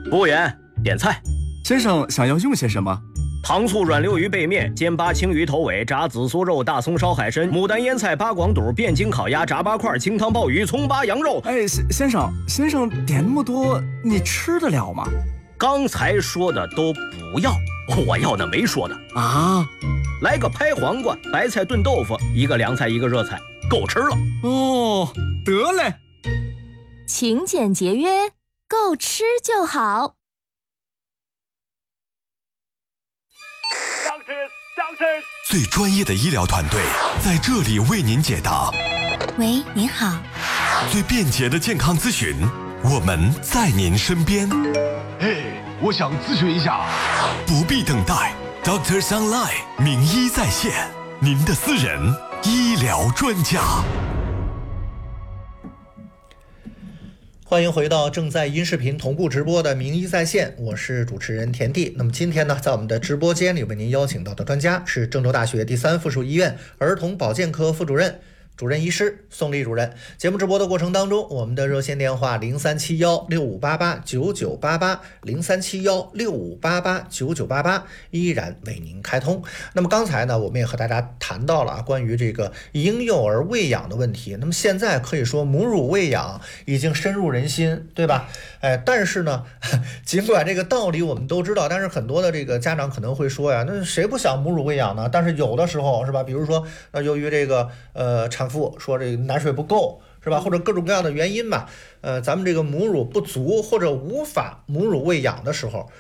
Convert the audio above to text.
服务员，点菜。 先生想要用些什么？ 糖醋软溜鱼背面、煎巴青鱼头尾、炸紫苏肉、大葱烧海参、牡丹腌菜、八广肚、汴京烤鸭、炸八块、清汤鲍鱼、葱巴羊肉。 先生点那么多，你吃得了吗？ 刚才说的都不要，我要的没说的啊。 来个拍黄瓜、白菜炖豆腐，一个凉菜一个热菜，够吃了。 哦，得嘞。 勤俭节约，够吃就好。 最专业的医疗团队在这里为您解答。 喂，您好。 最便捷的健康咨询，我们在您身边。 我想咨询一下。 不必等待 ，Doctors Online 名医在线，您的私人医疗专家。 欢迎回到正在音视频同步直播的名医在线，我是主持人田地。那么今天呢，在我们的直播间里为您邀请到的专家是郑州大学第3附属医院儿童保健科副主任、主任医师宋丽主任。节目直播的过程当中，我们的热线电话037165889988，037165889988依然为您开通。那么刚才呢，我们也和大家谈到了关于这个婴幼儿喂养的问题。那么现在可以说母乳喂养已经深入人心，对吧？但是呢，尽管这个道理我们都知道，但是很多的这个家长可能会说呀，那谁不想母乳喂养呢？但是有的时候是吧，比如说由于这个产妇说这个奶水不够是吧，或者各种各样的原因吧，咱们这个母乳不足或者无法母乳喂养的时候，